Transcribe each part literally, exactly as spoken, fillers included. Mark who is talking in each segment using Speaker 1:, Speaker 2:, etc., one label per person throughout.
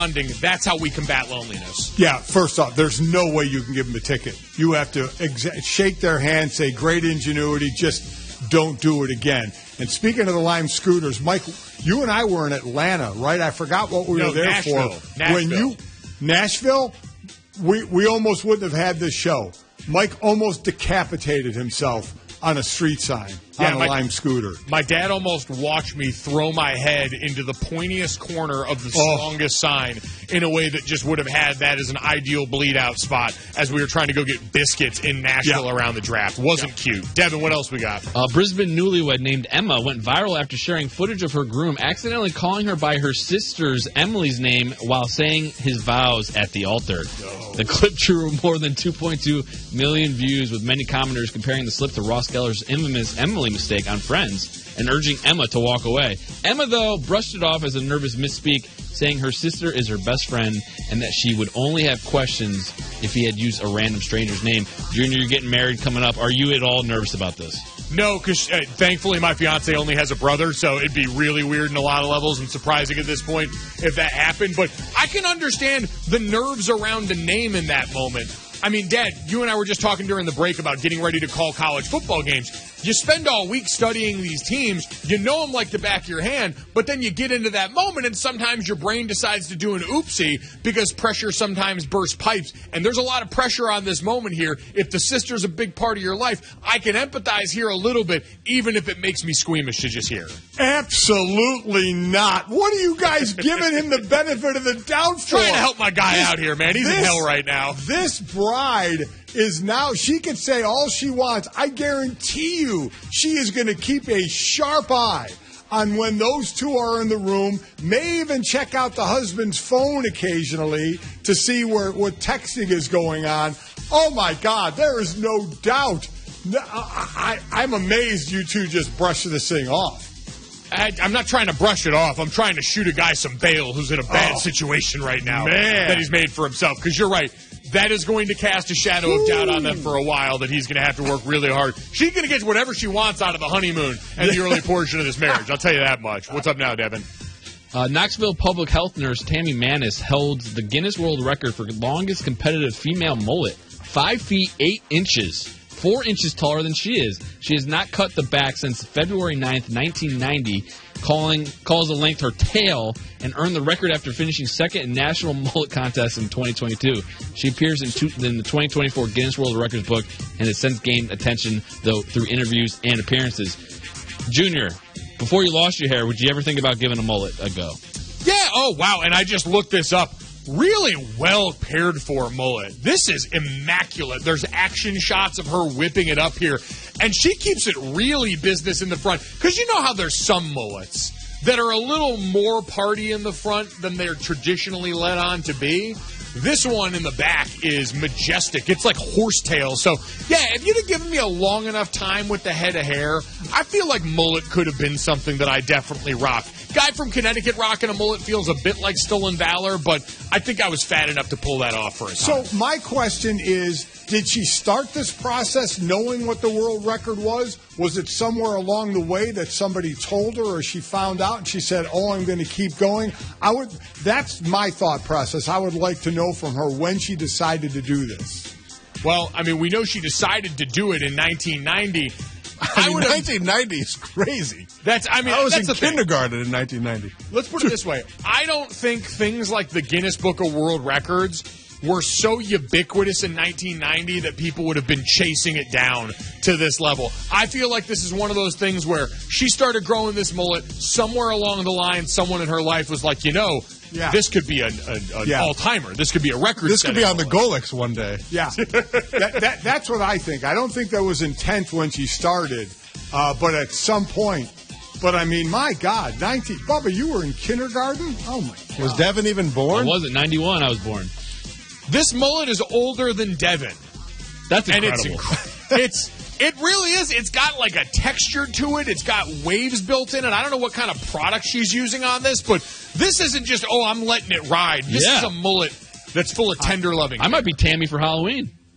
Speaker 1: That's how we combat loneliness.
Speaker 2: Yeah, first off, there's no way you can give them a ticket. You have to exa- shake their hand, say, great ingenuity, just don't do it again. And speaking of the Lime scooters, Mike, you and I were in Atlanta, right? I forgot what we
Speaker 1: no,
Speaker 2: were there
Speaker 1: Nashville.
Speaker 2: for.
Speaker 1: Nashville.
Speaker 2: When you Nashville, we, we almost wouldn't have had this show. Mike almost decapitated himself on a street sign, yeah, on a
Speaker 1: my,
Speaker 2: Lime scooter.
Speaker 1: My dad almost watched me throw my head into the pointiest corner of the
Speaker 2: Oh.
Speaker 1: strongest sign in a way that just would have had that as an ideal bleed-out spot as we were trying to go get biscuits in Nashville
Speaker 2: Yeah.
Speaker 1: around the draft. Wasn't yeah. cute. Devin, what else we got?
Speaker 3: A Brisbane newlywed named Emma went viral after sharing footage of her groom accidentally calling her by her sister's Emily's name while saying his vows at the altar.
Speaker 1: No.
Speaker 3: The clip drew more than two point two million views, with many commenters comparing the slip to Ross Geller's infamous Emily mistake on Friends and urging Emma to walk away. Emma, though, brushed it off as a nervous misspeak, saying her sister is her best friend and that she would only have questions if he had used a random stranger's name. Junior, you're getting married coming up. Are you at all nervous about this?
Speaker 1: No, because uh, thankfully my fiance only has a brother, so it'd be really weird in a lot of levels and surprising at this point if that happened. But I can understand the nerves around the name in that moment. I mean, Dad, you and I were just talking during the break about getting ready to call college football games. You spend all week studying these teams. You know them like the back of your hand, but then you get into that moment, and sometimes your brain decides to do an oopsie because pressure sometimes bursts pipes. And there's a lot of pressure on this moment here. If the sister's a big part of your life, I can empathize here a little bit, even if it makes me squeamish to just hear.
Speaker 2: Absolutely not. What are you guys giving him the benefit of the doubt for?
Speaker 1: Trying to help my guy
Speaker 2: this,
Speaker 1: out here, man. He's
Speaker 2: this,
Speaker 1: in hell right now.
Speaker 2: This bride is now, she can say all she wants. I guarantee you she is going to keep a sharp eye on when those two are in the room, may even check out the husband's phone occasionally to see where what texting is going on. Oh, my God, there is no doubt. No, I, I, I'm amazed you two just brushed this thing off.
Speaker 1: I, I'm not trying to brush it off. I'm trying to shoot a guy some bail who's in a bad
Speaker 2: Oh,
Speaker 1: situation right now
Speaker 2: man.
Speaker 1: that he's made for himself. Because you're right. That is going to cast a shadow of doubt on them for a while, that he's going to have to work really hard. She's going to get whatever she wants out of the honeymoon and the early portion of this marriage. I'll tell you that much. What's up now, Devin?
Speaker 3: Uh, Knoxville public health nurse Tammy Manis holds the Guinness World Record for longest competitive female mullet. Five feet, eight inches. Four inches taller than she is. She has not cut the back since February ninth, nineteen ninety, calling calls the length her tail, and earned the record after finishing second in National Mullet Contest in twenty twenty-two. She appears in, two, in the twenty twenty-four Guinness World Records book and has since gained attention, though, through interviews and appearances. Junior, before you lost your hair, would you ever think about giving a mullet a go?
Speaker 1: Yeah, oh, wow, and I just looked this up. Really well paired for mullet. This is immaculate. There's action shots of her whipping it up here, and she keeps it really business in the front. Because you know how there's some mullets that are a little more party in the front than they're traditionally led on to be. This one in the back is majestic. It's like horsetail. So, yeah, if you'd have given me a long enough time with the head of hair, I feel like mullet could have been something that I definitely rock. Guy from Connecticut rocking a mullet feels a bit like stolen valor, but I think I was fat enough to pull that off for a time.
Speaker 2: So my question is, did she start this process knowing what the world record was? Was it somewhere along the way that somebody told her, or she found out and she said, oh, I'm going to keep going? I would. That's my thought process. I would like to know from her when she decided to do this.
Speaker 1: Well, I mean, we know she decided to do it in nineteen ninety.
Speaker 4: I mean, nineteen ninety is crazy.
Speaker 1: That's, I mean,
Speaker 4: I was
Speaker 1: that's
Speaker 4: in
Speaker 1: the
Speaker 4: kindergarten thing. in nineteen ninety.
Speaker 1: Let's put it this way. I don't think things like the Guinness Book of World Records were so ubiquitous in nineteen ninety that people would have been chasing it down to this level. I feel like this is one of those things where she started growing this mullet. Somewhere along the line, someone in her life was like, you know, yeah. this could be an, an, an
Speaker 2: yeah.
Speaker 1: all-timer. This could be a record.
Speaker 4: This could be on the
Speaker 1: mullet.
Speaker 4: Golex one day.
Speaker 2: Yeah, that, that, that's what I think. I don't think that was intent when she started, uh, but at some point. But, I mean, my God, nineteen. Bubba, you were in kindergarten? Oh, my God.
Speaker 4: Was Devin even born?
Speaker 3: I wasn't. ninety-one I was born.
Speaker 1: This mullet is older than Devin.
Speaker 3: That's incredible.
Speaker 1: And it's, inc- it's it really is. It's got like a texture to it. It's got waves built in it. I don't know what kind of product she's using on this, but this isn't just, oh, I'm letting it ride. This
Speaker 3: yeah.
Speaker 1: is a mullet that's full of tender loving.
Speaker 3: I might be Tammy for Halloween.
Speaker 2: I,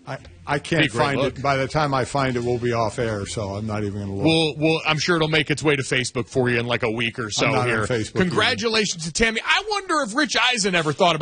Speaker 2: I can't
Speaker 1: Be a great
Speaker 2: find
Speaker 1: look.
Speaker 2: it. By the time I find it, we'll be off air, so I'm not even going to look.
Speaker 1: We'll, we'll, I'm sure it'll make its way to Facebook for you in like a week or so
Speaker 2: I'm not on
Speaker 1: here.
Speaker 2: Facebook
Speaker 1: Congratulations to Tammy. I wonder if Rich Eisen ever thought about